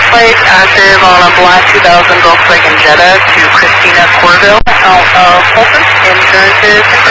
flight active on a black 2000 Volkswagen Jetta to Christina Corville out of Fulton in turn to